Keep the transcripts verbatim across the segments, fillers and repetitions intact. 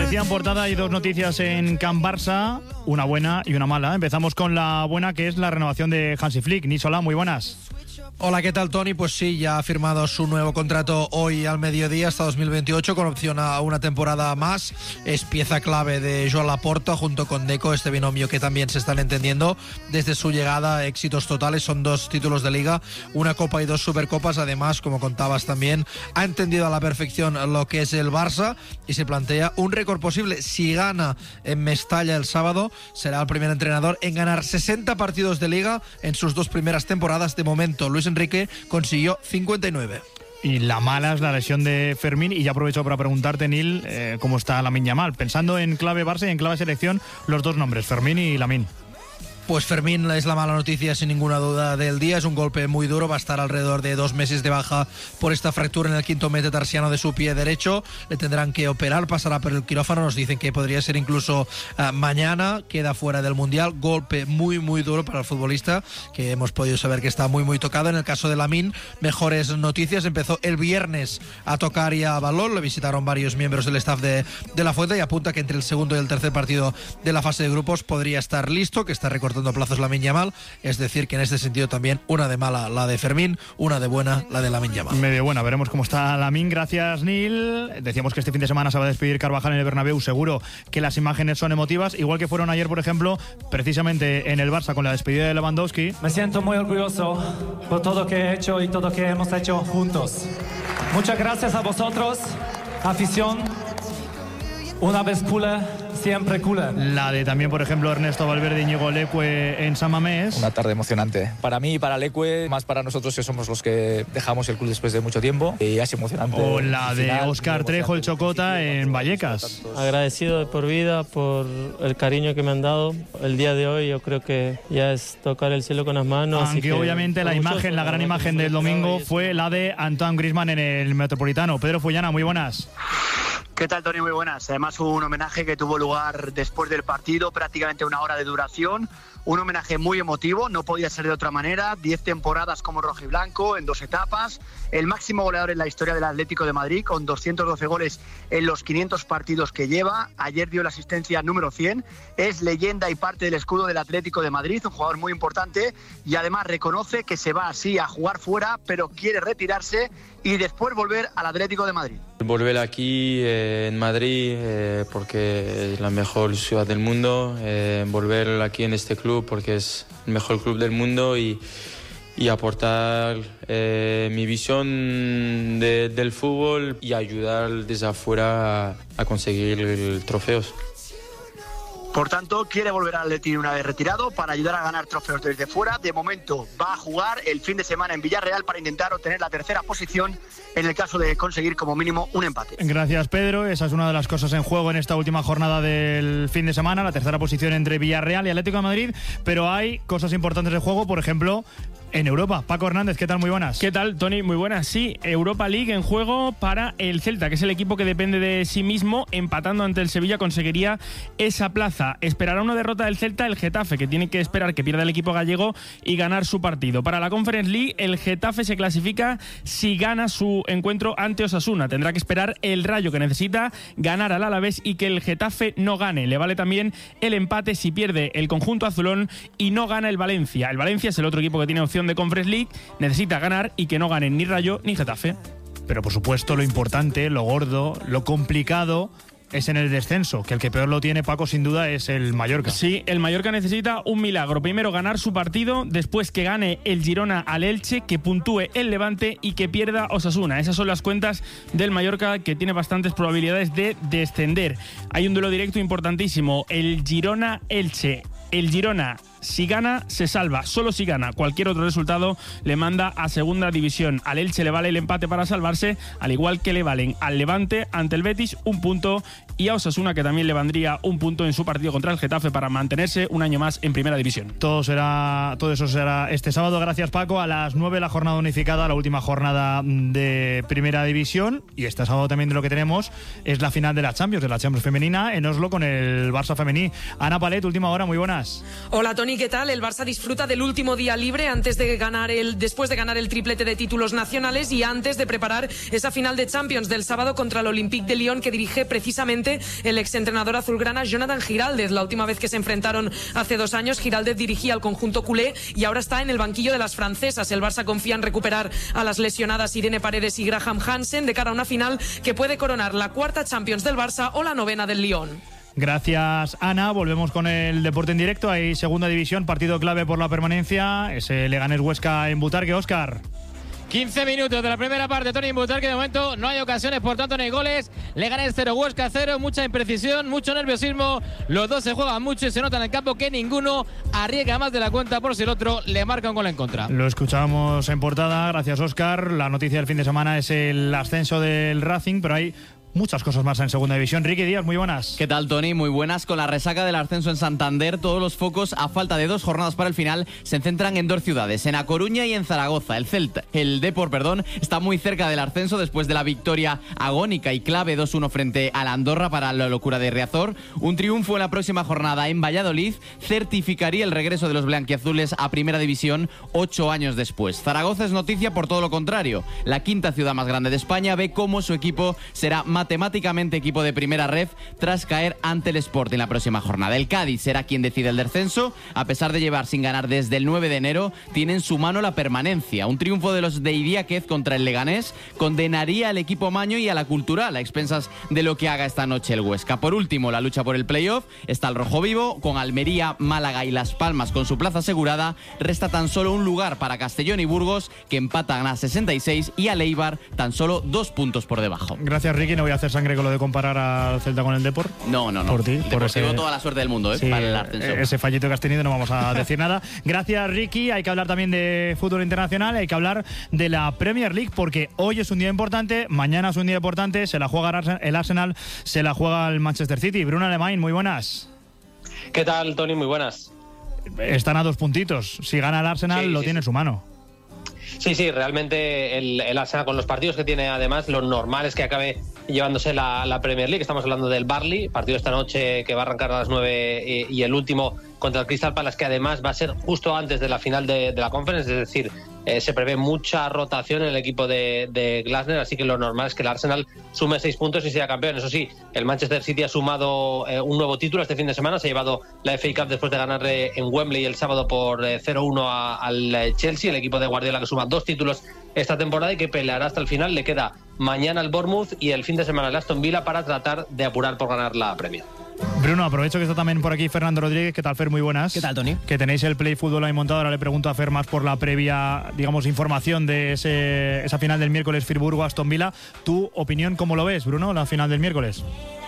decía en portada, hay dos noticias en Can Barça, una buena y una mala. Empezamos con la buena, que es la renovación de Hansi Flick. Nisola, muy buenas. Hola, ¿qué tal, Tony? Pues sí, ya ha firmado su nuevo contrato hoy al mediodía hasta dos mil veintiocho con opción a una temporada más. Es pieza clave de Joan Laporta junto con Deco, este binomio que también se están entendiendo desde su llegada. Éxitos totales, son dos títulos de Liga, una Copa y dos Supercopas. Además, como contabas también, ha entendido a la perfección lo que es el Barça y se plantea un récord posible. Si gana en Mestalla el sábado, será el primer entrenador en ganar sesenta partidos de Liga en sus dos primeras temporadas. De momento, Luis Enrique consiguió cincuenta y nueve. Y la mala es la lesión de Fermín. Y ya aprovecho para preguntarte, Nil, eh, cómo está Lamine Yamal. Pensando en clave Barça y en clave selección, los dos nombres, Fermín y Lamine. Pues Fermín es la mala noticia sin ninguna duda del día. Es un golpe muy duro, va a estar alrededor de dos meses de baja por esta fractura en el quinto metatarsiano de su pie derecho. Le tendrán que operar, pasará por el quirófano. Nos dicen que podría ser incluso uh, mañana. Queda fuera del Mundial. Golpe muy muy duro para el futbolista, que hemos podido saber que está muy muy tocado. En el caso de Lamine, mejores noticias. Empezó el viernes a tocar y a balón. Lo visitaron varios miembros del staff de, de la Fuente y apunta que entre el segundo y el tercer partido de la fase de grupos podría estar listo, que está recortando plazos Lamine Yamal. Es decir, que en este sentido también una de mala la de Fermín, una de buena la de Lamine Yamal. Medio buena, veremos cómo está Lamine. Gracias, Nil. Decíamos que este fin de semana se va a despedir Carvajal en el Bernabéu. Seguro que las imágenes son emotivas, igual que fueron ayer, por ejemplo, precisamente en el Barça con la despedida de Lewandowski. Me siento muy orgulloso por todo lo que he hecho y todo lo que hemos hecho juntos. Muchas gracias a vosotros, afición. Una vez cula, siempre cula. La de también, por ejemplo, Ernesto Valverde y Íñigo Leque en San Mamés. Una tarde emocionante. Para mí y para Leque, más para nosotros que somos los que dejamos el club después de mucho tiempo. Y es emocionante. O la de Óscar Trejo, el Chocota, en Vallecas. Agradecido de por vida por el cariño que me han dado. El día de hoy yo creo que ya es tocar el cielo con las manos. Aunque así que obviamente la imagen, la gran imagen del domingo fue la de Antoine Griezmann en el Metropolitano. Pedro Fullana, muy buenas. ¿Qué tal, Tony? Muy buenas. Además, un homenaje que tuvo lugar después del partido, prácticamente una hora de duración. Un homenaje muy emotivo, no podía ser de otra manera. Diez temporadas como rojiblanco en dos etapas. El máximo goleador en la historia del Atlético de Madrid, con doscientos doce goles en los quinientos partidos que lleva. Ayer dio la asistencia número cien. Es leyenda y parte del escudo del Atlético de Madrid, un jugador muy importante. Y además reconoce que se va así a jugar fuera, pero quiere retirarse y después volver al Atlético de Madrid. Volver aquí eh, en Madrid eh, porque es la mejor ciudad del mundo, eh, volver aquí en este club porque es el mejor club del mundo y, y aportar eh, mi visión de, del fútbol y ayudar desde afuera a, a conseguir trofeos. Por tanto, quiere volver al Atleti una vez retirado para ayudar a ganar trofeos desde fuera. De momento va a jugar el fin de semana en Villarreal para intentar obtener la tercera posición en el caso de conseguir como mínimo un empate. Gracias, Pedro. Esa es una de las cosas en juego en esta última jornada del fin de semana, la tercera posición entre Villarreal y Atlético de Madrid. Pero hay cosas importantes en juego, por ejemplo, en Europa. Paco Hernández, ¿qué tal? Muy buenas. ¿Qué tal, Tony? Muy buenas. Sí, Europa League en juego para el Celta, que es el equipo que depende de sí mismo. Empatando ante el Sevilla conseguiría esa plaza. Esperará una derrota del Celta el Getafe, que tiene que esperar que pierda el equipo gallego y ganar su partido. Para la Conference League, el Getafe se clasifica si gana su encuentro ante Osasuna. Tendrá que esperar el Rayo, que necesita ganar al Alavés y que el Getafe no gane. Le vale también el empate si pierde el conjunto azulón y no gana el Valencia. El Valencia es el otro equipo que tiene opción de Conference League, necesita ganar y que no ganen ni Rayo ni Getafe. Pero por supuesto lo importante, lo gordo, lo complicado es en el descenso, que el que peor lo tiene, Paco, sin duda es el Mallorca. Sí, el Mallorca necesita un milagro. Primero ganar su partido, después que gane el Girona al Elche, que puntúe el Levante y que pierda Osasuna. Esas son las cuentas del Mallorca, que tiene bastantes probabilidades de descender. Hay un duelo directo importantísimo, el Girona-Elche. El Girona, si gana, se salva. Solo si gana. Cualquier otro resultado le manda a segunda división. Al Elche le vale el empate para salvarse, al igual que le valen al Levante ante el Betis un punto y a Osasuna, que también le valdría un punto en su partido contra el Getafe para mantenerse un año más en primera división. Todo será, todo eso será este sábado. Gracias, Paco. A las nueve la jornada unificada, la última jornada de primera división. Y este sábado también de lo que tenemos es la final de la Champions, de la Champions femenina en Oslo con el Barça femení. Ana Palet, última hora, muy buenas. Hola, Tony. Tony, ¿qué tal? El Barça disfruta del último día libre antes de ganar el, después de ganar el triplete de títulos nacionales y antes de preparar esa final de Champions del sábado contra el Olympique de Lyon que dirige precisamente el exentrenador azulgrana Jonathan Giraldez. La última vez que se enfrentaron hace dos años, Giraldez dirigía al conjunto culé y ahora está en el banquillo de las francesas. El Barça confía en recuperar a las lesionadas Irene Paredes y Graham Hansen de cara a una final que puede coronar la cuarta Champions del Barça o la novena del Lyon. Gracias, Ana. Volvemos con el deporte en directo. Hay segunda división, partido clave por la permanencia. Ese Leganés Huesca en Butarque. Óscar. quince minutos de la primera parte, Tony Butarque, que de momento no hay ocasiones, por tanto no hay goles. Leganés cero, Huesca cero, mucha imprecisión, mucho nerviosismo. Los dos se juegan mucho y se nota en el campo que ninguno arriesga más de la cuenta por si el otro le marca un gol en contra. Lo escuchábamos en portada, gracias, Óscar. La noticia del fin de semana es el ascenso del Racing, pero hay muchas cosas más en segunda división. Ricky Díaz, muy buenas. ¿Qué tal, Tony? Muy buenas. Con la resaca del ascenso en Santander, todos los focos, a falta de dos jornadas para el final, se centran en dos ciudades, en A Coruña y en Zaragoza. El Celta, el Depor, perdón, está muy cerca del ascenso después de la victoria agónica y clave dos uno frente a la Andorra para la locura de Riazor. Un triunfo en la próxima jornada en Valladolid certificaría el regreso de los blanquiazules a Primera División ocho años después. Zaragoza es noticia por todo lo contrario. La quinta ciudad más grande de España ve cómo su equipo será más matemáticamente equipo de primera ref tras caer ante el Sporting la próxima jornada. El Cádiz será quien decide el descenso. A pesar de llevar sin ganar desde el nueve de enero, tiene en su mano la permanencia. Un triunfo de los de Idiáquez contra el Leganés condenaría al equipo maño y a la Cultural a expensas de lo que haga esta noche el Huesca. Por último, la lucha por el playoff está el rojo vivo, con Almería, Málaga y Las Palmas con su plaza asegurada. Resta tan solo un lugar para Castellón y Burgos, que empatan a sesenta y seis, y al Eibar tan solo dos puntos por debajo. Gracias, Ricky. No voy a hacer sangre con lo de comparar al Celta con el Depor. No, no, no. Por ti, por ese, toda la suerte del mundo, ¿eh? Sí, para el ascenso. Ese fallito que has tenido no vamos a decir nada. Gracias, Ricky. Hay que hablar también de fútbol internacional, hay que hablar de la Premier League, porque hoy es un día importante, mañana es un día importante, se la juega el Arsenal, se la juega el Manchester City. Bruno Alemán, muy buenas. ¿Qué tal, Tony? Muy buenas. Están a dos puntitos. Si gana el Arsenal, sí, lo sí, tiene en su mano. Sí, sí, realmente el, el Arsenal, con los partidos que tiene, además, lo normal es que acabe llevándose la, la Premier League. Estamos hablando del Burnley, partido esta noche que va a arrancar a las nueve, y, y el último contra el Crystal Palace, que además va a ser justo antes de la final de, de la Conference, es decir, eh, se prevé mucha rotación en el equipo de, de Glasner, así que lo normal es que el Arsenal sume seis puntos y sea campeón. Eso sí, el Manchester City ha sumado eh, un nuevo título este fin de semana, se ha llevado la F A Cup después de ganar eh, en Wembley el sábado por eh, cero uno al Chelsea, el equipo de Guardiola, que suma dos títulos esta temporada y que peleará hasta el final. Le queda mañana el Bournemouth y el fin de semana el Aston Villa para tratar de apurar por ganar la Premier. Bruno, aprovecho que está también por aquí Fernando Rodríguez. ¿Qué tal, Fer? Muy buenas. ¿Qué tal, Tony? Que tenéis el Play Fútbol ahí montado. Ahora le pregunto a Fer más por la previa, digamos, información de ese, esa final del miércoles, Friburgo-Aston Villa. ¿Tu opinión cómo lo ves, Bruno, la final del miércoles?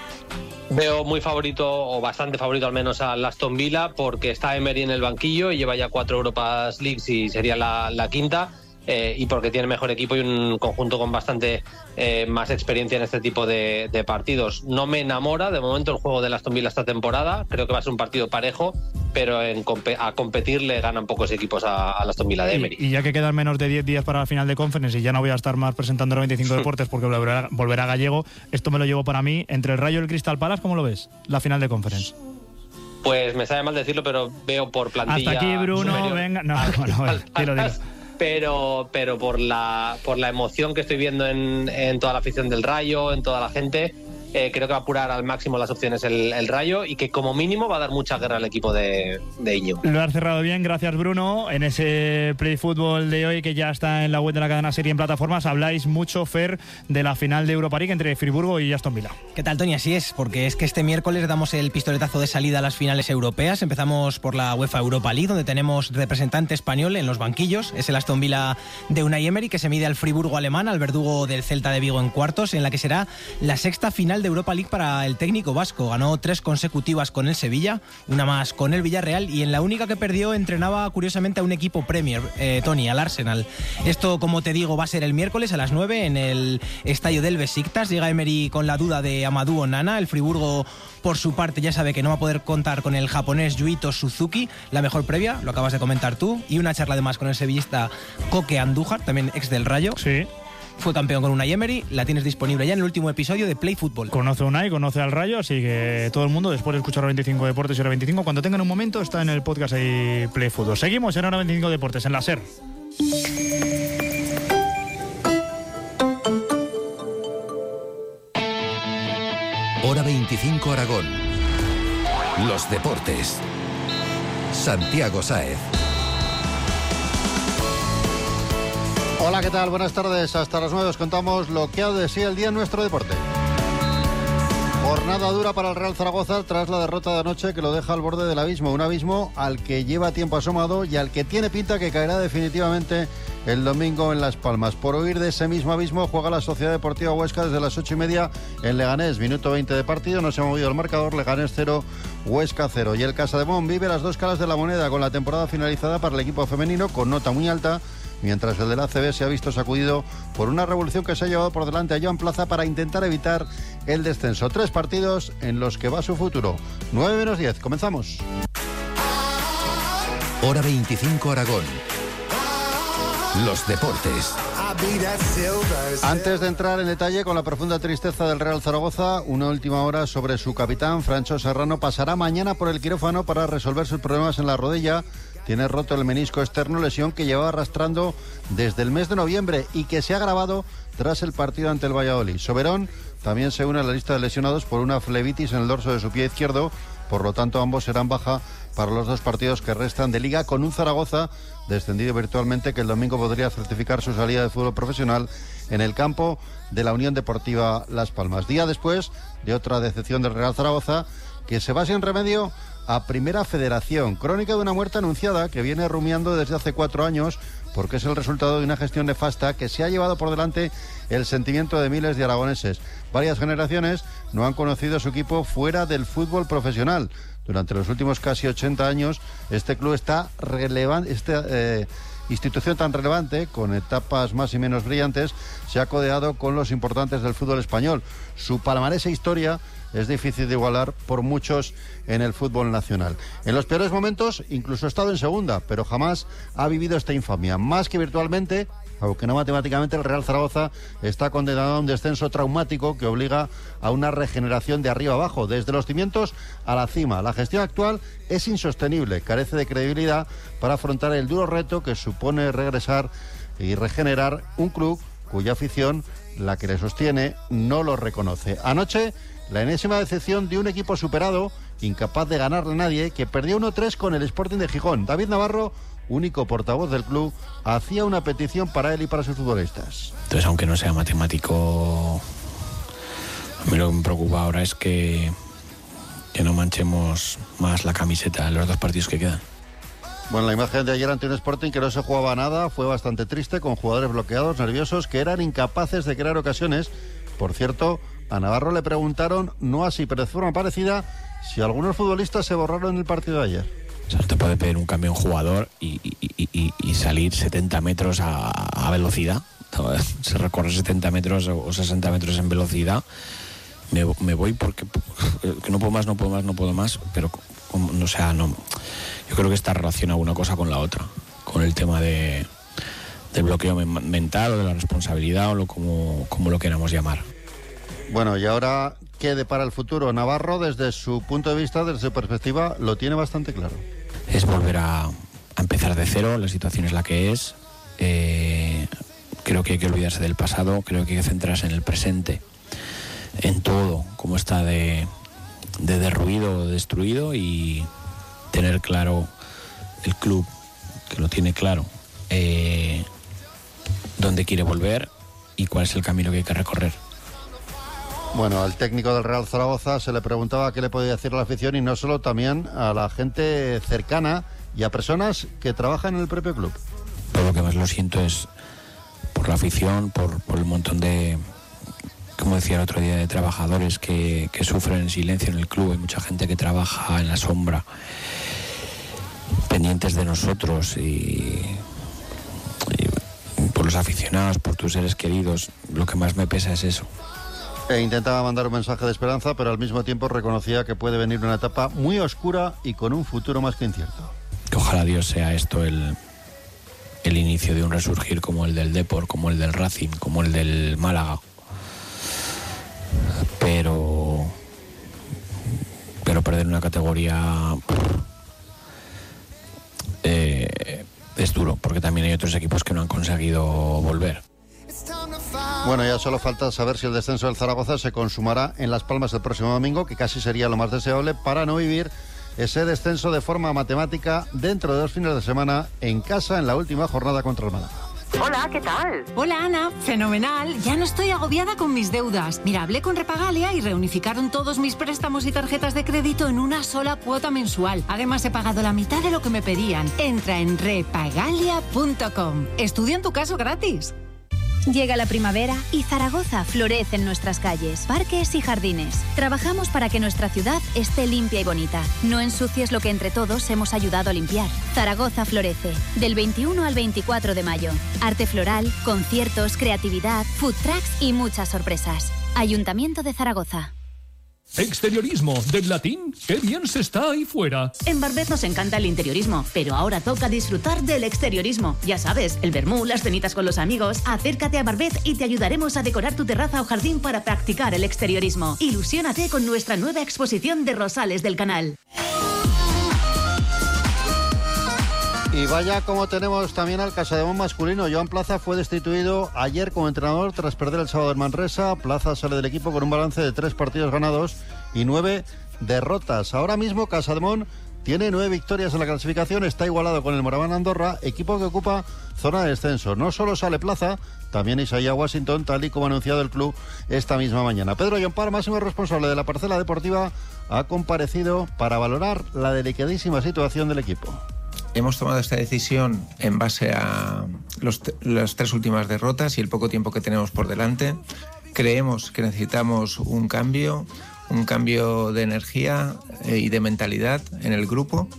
Veo muy favorito, o bastante favorito al menos, al Aston Villa, porque está Emery en el banquillo y lleva ya cuatro Europas Leagues y sería la, la quinta. Eh, y porque tiene mejor equipo y un conjunto con bastante eh, más experiencia en este tipo de, de partidos. No me enamora de momento el juego del Aston Villa esta temporada, creo que va a ser un partido parejo, pero en comp- a competir le ganan pocos equipos al Aston Villa de Emery. Y, y ya que quedan menos de diez días para la final de Conference y ya no voy a estar más presentando noventa y cinco Deportes porque volverá, volverá Gallego, esto me lo llevo para mí. Entre el Rayo y el Crystal Palace, ¿cómo lo ves? La final de Conference. Pues me sabe mal decirlo, pero veo por plantilla hasta aquí, Bruno, superior. venga. No, bueno, bueno, dilo, dilo. Pero, pero por la por la emoción que estoy viendo en, en toda la afición del Rayo, en toda la gente, eh, creo que va a apurar al máximo las opciones el, el Rayo y que como mínimo va a dar mucha guerra al equipo de, de Íñigo. Lo has cerrado bien, gracias, Bruno. En ese Play Fútbol de hoy, que ya está en la web de la cadena Serie en plataformas, habláis mucho, Fer, de la final de Europa League entre Friburgo y Aston Villa. ¿Qué tal, Tony? Así es, porque es que este miércoles damos el pistoletazo de salida a las finales europeas. Empezamos por la UEFA Europa League, donde tenemos representante español en los banquillos. Es el Aston Villa de Unai Emery, que se mide al Friburgo alemán, al verdugo del Celta de Vigo en cuartos, en la que será la sexta final de Europa League para el técnico vasco. Ganó tres consecutivas con el Sevilla, una más con el Villarreal, y en la única que perdió entrenaba curiosamente a un equipo Premier, eh, Tony, al Arsenal. Esto, como te digo, va a ser el miércoles a las nueve en el estadio del Besiktas. Llega Emery con la duda de Amadou Onana. El Friburgo, por su parte, ya sabe que no va a poder contar con el japonés Yuito Suzuki. La mejor previa, lo acabas de comentar tú, y una charla además con el sevillista Koke Andújar, también ex del Rayo. Sí. fue campeón con Unai Emery, la tienes disponible ya en el último episodio de Play Fútbol. Conoce a Unai, conoce al Rayo, así que todo el mundo, después de escuchar Hora veinticinco Deportes y Hora veinticinco, cuando tengan un momento, está en el podcast ahí Play Fútbol. Seguimos en Hora veinticinco Deportes, en la SER. Hora veinticinco Aragón. Los deportes. Santiago Sáez. Hola, ¿qué tal? Buenas tardes. Hasta las nueve os contamos lo que ha de sí el día en nuestro deporte. Jornada dura para el Real Zaragoza tras la derrota de anoche que lo deja al borde del abismo. Un abismo al que lleva tiempo asomado y al que tiene pinta que caerá definitivamente el domingo en Las Palmas. Por huir de ese mismo abismo juega la Sociedad Deportiva Huesca desde las ocho y media en Leganés. Minuto veinte de partido, no se ha movido el marcador. Leganés cero, Huesca cero. Y el Casademont vive las dos caras de la moneda con la temporada finalizada para el equipo femenino con nota muy alta, mientras el del A C B se ha visto sacudido por una revolución que se ha llevado por delante a Joan Plaza para intentar evitar el descenso. Tres partidos en los que va su futuro. nueve menos diez, comenzamos. Hora veinticinco Aragón. Los deportes. Antes de entrar en detalle con la profunda tristeza del Real Zaragoza, una última hora sobre su capitán, Francho Serrano, pasará mañana por el quirófano para resolver sus problemas en la rodilla. Tiene roto el menisco externo, lesión que llevaba arrastrando desde el mes de noviembre y que se ha agravado tras el partido ante el Valladolid. Soberón también se une a la lista de lesionados por una flebitis en el dorso de su pie izquierdo, por lo tanto ambos serán baja para los dos partidos que restan de Liga, con un Zaragoza descendido virtualmente que el domingo podría certificar su salida de fútbol profesional en el campo de la Unión Deportiva Las Palmas. Día después de otra decepción del Real Zaragoza que se va sin remedio a Primera Federación. Crónica de una muerte anunciada que viene rumiando desde hace cuatro años porque es el resultado de una gestión nefasta que se ha llevado por delante el sentimiento de miles de aragoneses. Varias generaciones no han conocido a su equipo fuera del fútbol profesional. Durante los últimos casi ochenta años, este club está relevante, esta eh, institución tan relevante, con etapas más y menos brillantes, se ha codeado con los importantes del fútbol español. Su palmarés e historia es difícil de igualar por muchos en el fútbol nacional. En los peores momentos incluso ha estado en segunda, pero jamás ha vivido esta infamia. Más que virtualmente, aunque no matemáticamente, el Real Zaragoza está condenado a un descenso traumático que obliga a una regeneración de arriba abajo, desde los cimientos a la cima. La gestión actual es insostenible, carece de credibilidad para afrontar el duro reto que supone regresar y regenerar un club cuya afición, la que le sostiene, no lo reconoce. Anoche, la enésima decepción de un equipo superado, incapaz de ganarle a nadie, que perdió uno tres con el Sporting de Gijón. David Navarro, único portavoz del club, hacía una petición para él y para sus futbolistas. Entonces, aunque no sea matemático, a mí lo que me preocupa ahora es que, que no manchemos más la camiseta en los dos partidos que quedan. Bueno, la imagen de ayer ante un Sporting que no se jugaba nada fue bastante triste, con jugadores bloqueados, nerviosos, que eran incapaces de crear ocasiones. Por cierto, a Navarro le preguntaron, no así, pero de forma parecida, si algunos futbolistas se borraron en el partido de ayer. O sea, no te puede pedir un cambio en jugador y, y, y, y salir setenta metros a, a velocidad. Se recorre setenta metros o sesenta metros en velocidad. Me, me voy porque que no puedo más, no puedo más, no puedo más, pero o sea, no. Yo creo que está relacionado una cosa con la otra, con el tema de del bloqueo mental o de la responsabilidad o lo como, como lo queramos llamar. Bueno, y ahora, ¿qué depara el futuro? Navarro, desde su punto de vista, desde su perspectiva, lo tiene bastante claro. Es volver a, a empezar de cero, la situación es la que es. Eh, creo que hay que olvidarse del pasado, creo que hay que centrarse en el presente, en todo, como está de, de derruido o destruido, y tener claro el club, que lo tiene claro, eh, dónde quiere volver y cuál es el camino que hay que recorrer. Bueno, al técnico del Real Zaragoza se le preguntaba qué le podía decir a la afición, y no solo, también a la gente cercana y a personas que trabajan en el propio club. Por lo que más lo siento es por la afición, por, por el montón de, como decía el otro día, de trabajadores que, que sufren en silencio en el club. Hay mucha gente que trabaja en la sombra, pendientes de nosotros, y, y por los aficionados, por tus seres queridos. Lo que más me pesa es eso. E intentaba mandar un mensaje de esperanza, pero al mismo tiempo reconocía que puede venir una etapa muy oscura y con un futuro más que incierto. Que ojalá Dios sea esto el, el inicio de un resurgir como el del Depor, como el del Racing, como el del Málaga. Pero pero perder una categoría eh, es duro, porque también hay otros equipos que no han conseguido volver. Bueno, ya solo falta saber si el descenso del Zaragoza se consumará en Las Palmas el próximo domingo, que casi sería lo más deseable para no vivir ese descenso de forma matemática dentro de dos fines de semana en casa en la última jornada contra el Málaga. Hola, ¿qué tal? Hola, Ana. Fenomenal. Ya no estoy agobiada con mis deudas. Mira, hablé con Repagalia y reunificaron todos mis préstamos y tarjetas de crédito en una sola cuota mensual. Además, he pagado la mitad de lo que me pedían. Entra en repagalia punto com. Estudia en tu caso gratis. Llega la primavera y Zaragoza florece en nuestras calles, parques y jardines. Trabajamos para que nuestra ciudad esté limpia y bonita. No ensucies lo que entre todos hemos ayudado a limpiar. Zaragoza florece, del veintiuno al veinticuatro de mayo. Arte floral, conciertos, creatividad, food trucks y muchas sorpresas. Ayuntamiento de Zaragoza. Exteriorismo, del latín, qué bien se está ahí fuera. En Barbet nos encanta el interiorismo, pero ahora toca disfrutar del exteriorismo. Ya sabes, el vermú, las cenitas con los amigos. Acércate a Barbet y te ayudaremos a decorar tu terraza o jardín para practicar el exteriorismo. Ilusiónate con nuestra nueva exposición de rosales del canal. Y vaya como tenemos también al Casademón masculino. Joan Plaza fue destituido ayer como entrenador tras perder el sábado en Manresa. Plaza sale del equipo con un balance de tres partidos ganados y nueve derrotas. Ahora mismo Casademón tiene nueve victorias en la clasificación, está igualado con el Moraván Andorra, equipo que ocupa zona de descenso. No solo sale Plaza, también Isaiah Washington, tal y como ha anunciado el club esta misma mañana. Pedro Llompar, máximo responsable de la parcela deportiva, ha comparecido para valorar la delicadísima situación del equipo. Hemos tomado esta decisión en base a los, las tres últimas derrotas y el poco tiempo que tenemos por delante. Creemos que necesitamos un cambio, un cambio de energía y de mentalidad en el grupo,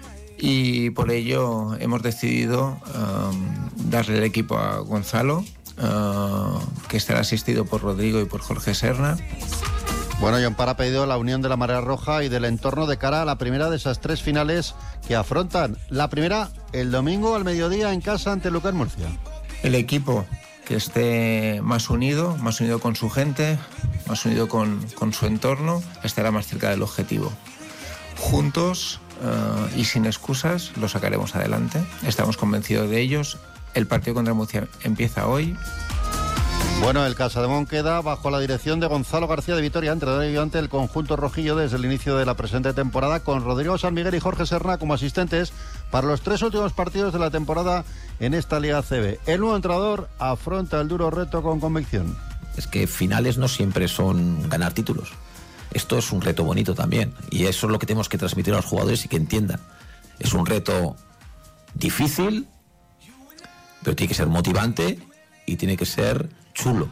y por ello hemos decidido um, darle el equipo a Gonzalo, uh, que estará asistido por Rodrigo y por Jorge Serna. Bueno, Llompar ha pedido la unión de la Marea Roja y del entorno de cara a la primera de esas tres finales que afrontan. La primera, el domingo al mediodía en casa ante Lucas Murcia. El equipo que esté más unido, más unido con su gente, más unido con, con su entorno, estará más cerca del objetivo. Juntos uh, y sin excusas lo sacaremos adelante. Estamos convencidos de ellos. El partido contra Murcia empieza hoy. Bueno, el Casademón queda bajo la dirección de Gonzalo García de Vitoria, entrenador y ayudante del conjunto rojillo desde el inicio de la presente temporada, con Rodrigo San Miguel y Jorge Serna como asistentes para los tres últimos partidos de la temporada en esta Liga A C B. El nuevo entrenador afronta el duro reto con convicción. Es que finales no siempre son ganar títulos. Esto es un reto bonito también, y eso es lo que tenemos que transmitir a los jugadores y que entiendan. Es un reto difícil, pero tiene que ser motivante y tiene que ser chulo,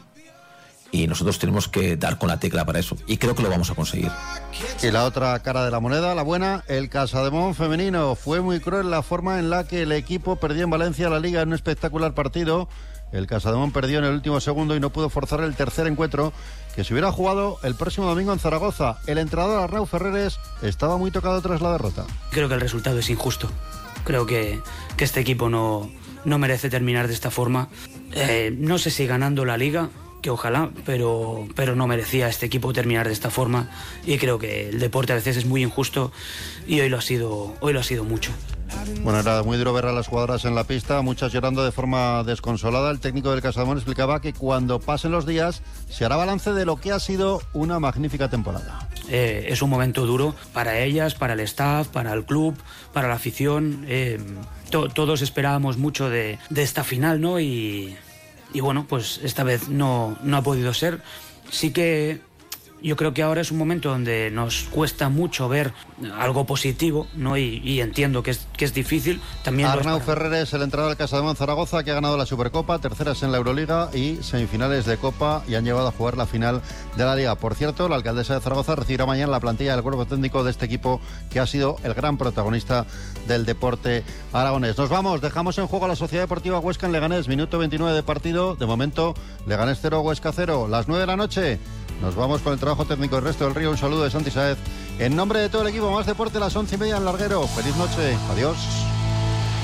y nosotros tenemos que dar con la tecla para eso, y creo que lo vamos a conseguir. Y la otra cara de la moneda, la buena, el Casademón femenino. Fue muy cruel la forma en la que el equipo perdió en Valencia la Liga en un espectacular partido. El Casademón perdió en el último segundo y no pudo forzar el tercer encuentro, que se hubiera jugado el próximo domingo en Zaragoza. El entrenador Arnau Ferreres estaba muy tocado tras la derrota. Creo que el resultado es injusto. Creo que, que este equipo no, no merece terminar de esta forma. Eh, no sé si ganando la Liga, que ojalá, pero, pero no merecía este equipo terminar de esta forma, y creo que el deporte a veces es muy injusto y hoy lo ha sido, hoy lo ha sido mucho. Bueno, era muy duro ver a las jugadoras en la pista, muchas llorando de forma desconsolada. El técnico del Casademón explicaba que cuando pasen los días se hará balance de lo que ha sido una magnífica temporada. Eh, es un momento duro para ellas, para el staff, para el club, para la afición. Eh, to- todos esperábamos mucho de, de esta final, ¿no? Y, y bueno, pues esta vez no, no ha podido ser. Sí que yo creo que ahora es un momento donde nos cuesta mucho ver algo positivo, ¿no? Y, y entiendo que es, que es difícil. También Arnau para... Ferreres, el entrenador del Casademón Zaragoza, que ha ganado la Supercopa, terceras en la Euroliga y semifinales de Copa, y han llevado a jugar la final de la Liga. Por cierto, la alcaldesa de Zaragoza recibirá mañana la plantilla del cuerpo técnico de este equipo, que ha sido el gran protagonista del deporte aragonés. Nos vamos, dejamos en juego a la Sociedad Deportiva Huesca en Leganés, minuto veintinueve de partido. De momento, Leganés cero, Huesca cero. Las nueve de la noche. Nos vamos con el trabajo técnico del Resto del Río. Un saludo de Santi Saez. En nombre de todo el equipo, más deporte, las once y media en Larguero. Feliz noche. Adiós.